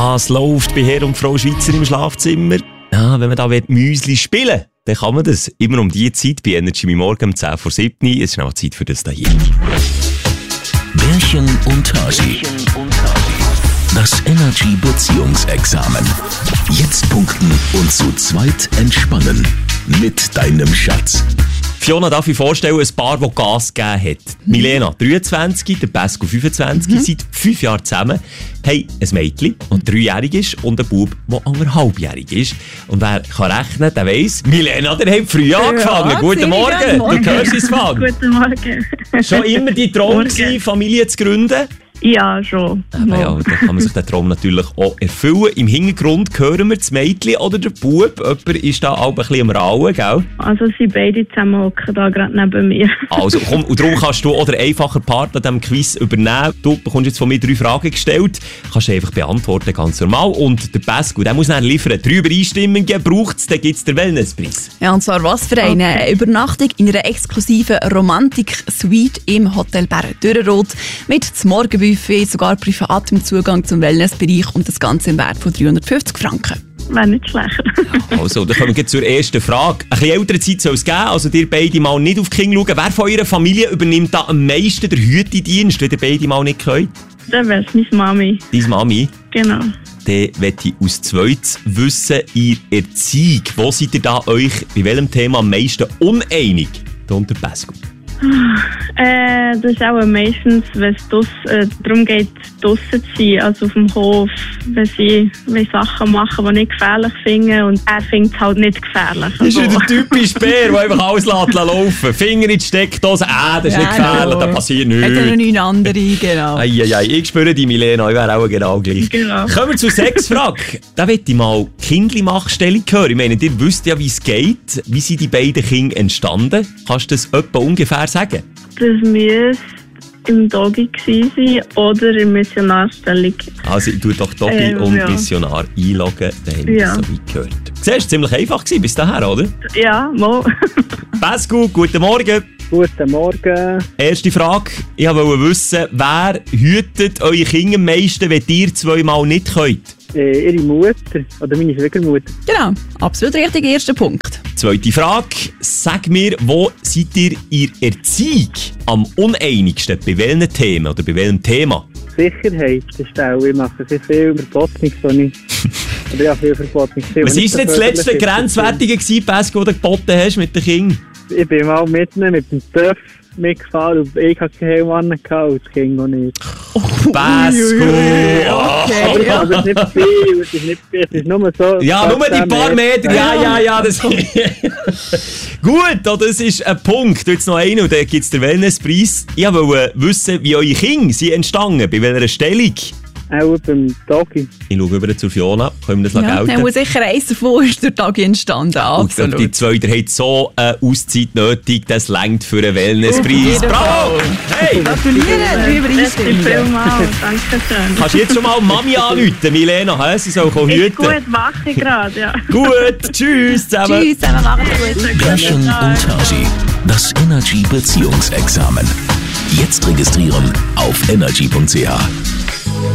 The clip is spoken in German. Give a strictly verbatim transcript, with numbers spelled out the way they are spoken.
Was läuft bei Herr und Frau Schweizer im Schlafzimmer? Ja, wenn man da Müsli spielen will, dann kann man das. Immer um die Zeit bei Energy Morgen um zehn vor sieben. Es ist noch Zeit für das hier. Bärchen und Hasi. Das Energy Beziehungsexamen. Jetzt punkten und zu zweit entspannen. Mit deinem Schatz. Fiona, darf ich vorstellen, ein Paar, das Gas gegeben hat. Milena, dreiundzwanzig, der Pesco, fünfundzwanzig, mhm. seit fünf Jahren zusammen. Haben ein Mädchen, das dreijährig ist, und einen Bub, der anderthalbjährig ist. Und wer kann rechnen, der weiss, Milena, der hat früh angefangen. Ja, Guten Morgen. Morgen, du hörst es von. Guten Morgen. Schon immer die Traum gewesen, Familie zu gründen? Ja, schon. Aber ja, da kann man sich den Traum natürlich auch erfüllen. Im Hintergrund hören wir das Mädchen oder der Bub. Jemand ist da auch ein bisschen am Rauen, gell? Also sie beide zusammen hocken da gerade neben mir. Also komm, und darum kannst du auch den einfachen Part an diesem Quiz übernehmen. Du bekommst jetzt von mir drei Fragen gestellt. Kannst du einfach beantworten, ganz normal. Und der Pesco, der muss dann liefern. Drei Übereinstimmungen braucht es, dann gibt es den Wellnesspreis. Ja, und zwar was für eine okay. Übernachtung in einer exklusiven Romantik-Suite im Hotel Bären-Dürrenroth mit zum Morgenbuffet, sogar privatem Zugang zum Wellnessbereich und das Ganze im Wert von dreihundertfünfzig Franken. Wäre nicht schlecht. Also, dann kommen wir zur ersten Frage. Ein bisschen ältere Zeit soll es geben, also ihr beide mal nicht auf die Kinder schauen. Wer von eurer Familie übernimmt da am meisten den Hütedienst, wenn ihr beide mal nicht könnt? Dann wäre es meine Mami. Deine Mami? Genau. Dann möchte ich aus zweites wissen, ihr Erziehung. Wo seid ihr da euch bei welchem Thema am meisten uneinig? Da unter Pesco. Äh, das ist auch meistens, wenn es dus, äh, darum geht, draussen zu sein, also auf dem Hof, wenn sie wenn Sachen machen, die nicht gefährlich finden und er findet es halt nicht gefährlich. Das ist also. Der typische Bär, der einfach alles laufen. Finger in die Steckdose, äh, das ist ja, nicht gefährlich, no. Da passiert nichts. Hat er neun andere, genau. Ei, ei, ei. Ich spüre die Milena, ich wäre auch genau gleich. Genau. Kommen wir zur Sexfrage. Da möchte ich mal Kindli-Machstellung hören. Ich meine, ihr wisst ja, wie es geht. Wie sind die beiden Kinder entstanden? Kannst du das etwa ungefähr sagen? Das müsste im Doggy gewesen sein oder in Missionarstellung. Also ich tue doch Doggy ähm, und ja. Missionar einloggen, dann haben wir ja. das so weit gehört. Siehst du, ziemlich einfach gewesen bis dahin, oder? Ja, mal. Pesco, guten Morgen. Guten Morgen. Erste Frage, ich wollte wissen, wer hütet eure Kinder am meisten, wenn ihr zweimal nicht könnt? Äh, ihre Mutter oder meine Schwiegermutter. Genau, absolut richtig, erster Punkt. Zweite Frage, sag mir, wo seid ihr in der Erziehung am uneinigsten? Bei welchen Themen oder bei welchem Thema? Sicherheit, das ist auch. Ich mache sehr viel Verbotenes, so nicht. Oder ja, viel Verbotenes. Was war denn das letzte Grenzwertige gewesen, Pesco, das du geboten hast mit den Kindern? Ich bin mal mitten mit dem Töff mitgefahren und ich hatte keinen Helm an und das Kind noch nicht. Oh, Pesco! Okay, aber ja. das ist nicht viel, es ist nicht viel, es ist nur so... Ja, nur die paar Meter, ja, ja, ja, das... Gut, das ist ein Punkt. Jetzt noch einen und dann gibt es den Wellnesspreis. Ich wollte wissen, wie eure Kinder sind entstanden, bei welcher Stellung? Auch beim Doggy. Ich schaue über zu Fiona, können wir das ja, gelten? Ja, sicher eins davon ist durch Doggy entstanden, absolut. Und die zwei, der hat so eine Auszeit nötig, das reicht für einen Wellnesspreis. Bravo! Hey! Gratuliere, drüber einstimmen. Danke schön. Kannst du jetzt schon mal Mami anrufen, Milena? He? Sie soll hüten. Ist gut, wache gerade, ja. Gut, tschüss zusammen. Tschüss zusammen, macht's gut. Bärchen und Hasi, das Energy Beziehungsexamen. Jetzt registrieren auf energy punkt c h.